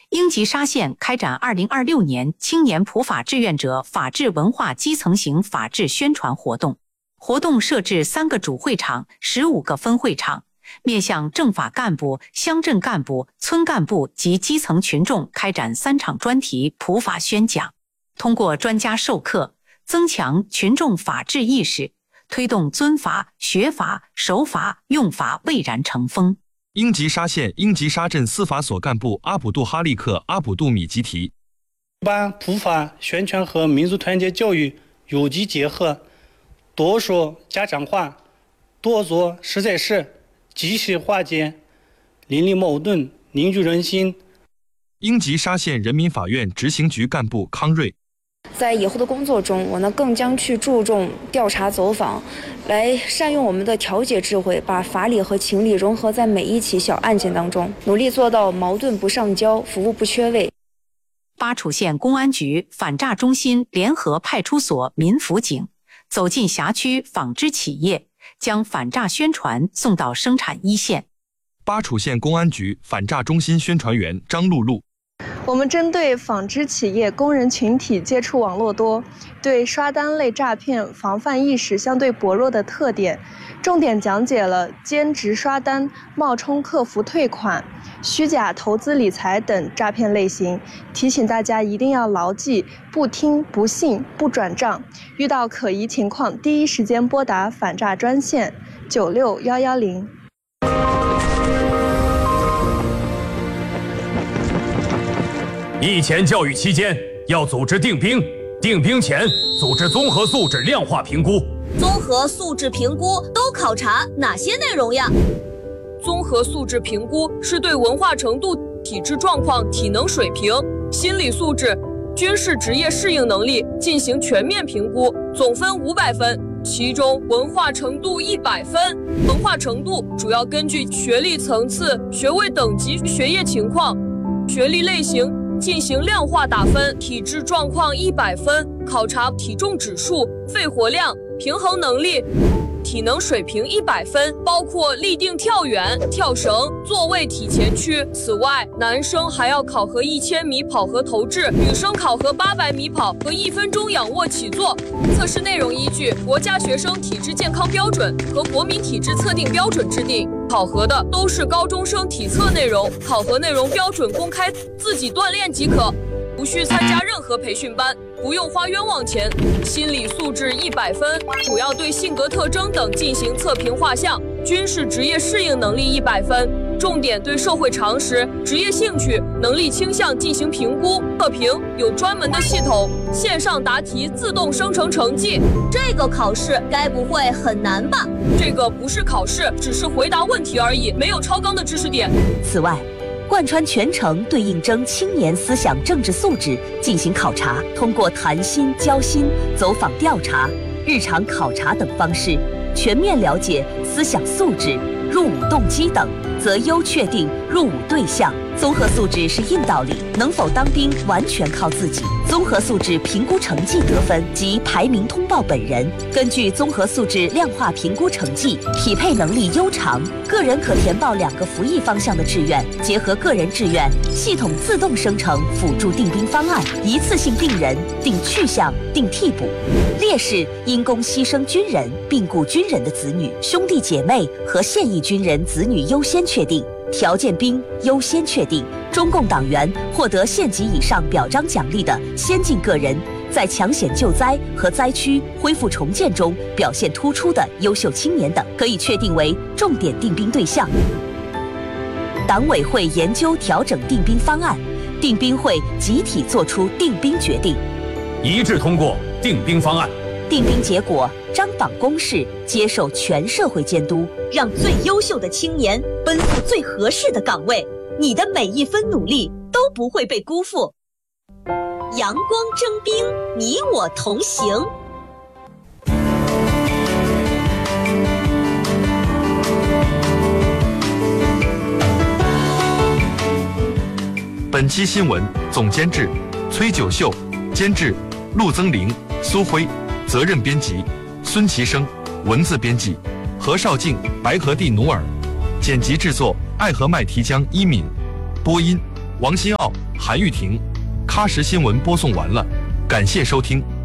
英吉沙县开展2026年青年普法志愿者法治文化基层型法治宣传活动。活动设置3个主会场、15个分会场，面向政法干部、乡镇干部、村干部及基层群众开展3场专题普法宣讲，通过专家授课，增强群众法治意识，推动尊法、学法、守法、用法蔚然成风。 英吉沙县英吉沙镇司法所干部阿卜杜哈利克·阿卜杜米吉提， 把普法宣传和民族团结教育有机结合，多说家常话，多做实在事，及时化解邻里矛盾，凝聚人心。 英吉沙县人民法院执行局干部康瑞， 在以后的工作中，我呢更将去注重调查走访，来善用我们的调解智慧，把法理和情理融合在每一起小案件当中，努力做到矛盾不上交，服务不缺位。 巴楚县公安局反诈中心联合派出所民辅警走进辖区纺织企业，将反诈宣传送到生产一线。 巴楚县公安局反诈中心宣传员张露露， 我们针对纺织企业工人群体接触网络多，对刷单类诈骗防范意识相对薄弱的特点，重点讲解了兼职刷单、冒充客服退款、虚假投资理财等诈骗类型，提醒大家一定要牢记不听、不信、不转账，遇到可疑情况第一时间拨打反诈专线96110。 役前教育期间要组织定兵，定兵前组织综合素质量化评估。 综合素质评估都考察哪些内容呀？ 综合素质评估是对文化程度、体质状况、体能水平、心理素质、军事职业适应能力进行全面评估，总分500分，其中文化程度100分。文化程度主要根据学历层次、学位等级、学业情况、学历类型进行量化打分。体质状况100分，考察体重指数、肺活量、平衡能力。体能水平100分，包括立定跳远、跳绳、座位体前屈。此外，男生还要考核1000米跑和投掷，女生考核800米跑和1分钟仰卧起坐。测试内容依据国家学生体质健康标准和国民体质测定标准制定，考核的都是高中生体测内容，考核内容标准公开，自己锻炼即可，无需参加任何培训班，不用花冤枉钱。心理素质100分，主要对性格特征等进行测评画像。军事职业适应能力100分，重点对社会常识、职业兴趣、能力倾向进行评估测评，有专门的系统，线上答题自动生成成绩。 这个考试该不会很难吧？ 这个不是考试，只是回答问题而已，没有超纲的知识点。 此外，贯穿全程对应征青年思想政治素质进行考察，通过谈心、交心、走访调查、日常考察等方式，全面了解思想素质、入伍动机等，择优确定入伍对象。综合素质是硬道理，能否当兵完全靠自己。综合素质评估成绩得分及排名通报本人，根据综合素质量化评估成绩，匹配能力优长，个人可填报2个服役方向的志愿，结合个人志愿，系统自动生成辅助定兵方案，一次性定人、定去向、定替补。烈士、因公牺牲军人、病故军人的子女、兄弟姐妹和现役军人子女优先确定。条件兵优先确定，中共党员获得县级以上表彰奖励的先进个人，在抢险救灾和灾区恢复重建中表现突出的优秀青年等，可以确定为重点定兵对象。党委会研究调整定兵方案，定兵会集体作出定兵决定， 一致通过定兵方案。 定兵结果张榜公示，接受全社会监督， 让最优秀的青年奔赴最合适的岗位，你的每一分努力都不会被辜负。阳光征兵，你我同行。 本期新闻总监制崔九秀，监制陆增玲、苏辉，责任编辑孙其生，文字编辑何少静、白河地努尔，剪辑制作爱和麦提江、一敏，播音王新奥、韩玉婷。喀什新闻播送完了，感谢收听。